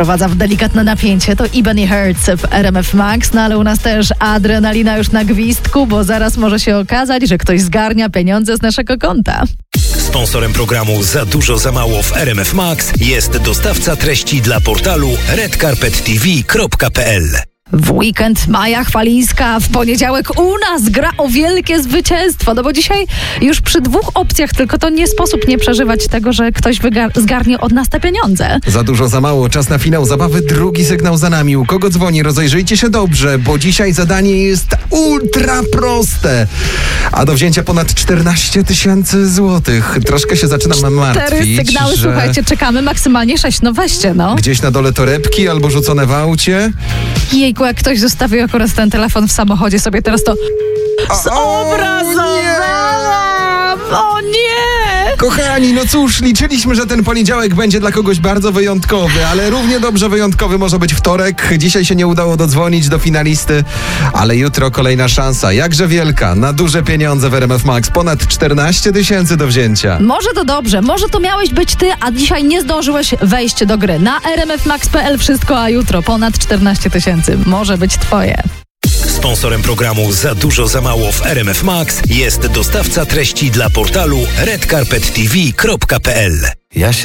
wprowadza w delikatne napięcie, to Ebony Hertz w RMF Max, no ale u nas też adrenalina już na gwizdku, bo zaraz może się okazać, że ktoś zgarnia pieniądze z naszego konta. Sponsorem programu Za dużo, za mało w RMF Max jest dostawca treści dla portalu redcarpettv.pl. W weekend Maja Chwalińska, w poniedziałek u nas gra o wielkie zwycięstwo, no bo dzisiaj już przy 2 opcjach, tylko to nie sposób nie przeżywać tego, że ktoś zgarnie od nas te pieniądze. Za dużo, za mało. Czas na finał zabawy. Drugi sygnał za nami. U kogo dzwoni? Rozejrzyjcie się dobrze, bo dzisiaj zadanie jest ultra proste. A do wzięcia ponad 14 000 złotych. Troszkę się zaczynam martwić, 4 sygnały, że słuchajcie, czekamy maksymalnie 6, no weźcie, no. gdzieś na dole torebki albo rzucone w aucie. Jejku, jak ktoś zostawił akurat ten telefon w samochodzie sobie teraz to zobrazowałam! O nie! Kochani, no cóż, liczyliśmy, że ten poniedziałek będzie dla kogoś bardzo wyjątkowy, ale równie dobrze wyjątkowy może być wtorek. Dzisiaj się nie udało dodzwonić do finalisty, ale jutro kolejna szansa, jakże wielka, na duże pieniądze w RMF Max. Ponad 14 000 do wzięcia. Może to dobrze, może to miałeś być ty, a dzisiaj nie zdążyłeś wejść do gry. Na rmfmax.pl wszystko, a jutro ponad 14 000 może być twoje. Sponsorem programu Za dużo, za mało w RMF Max jest dostawca treści dla portalu redcarpettv.pl.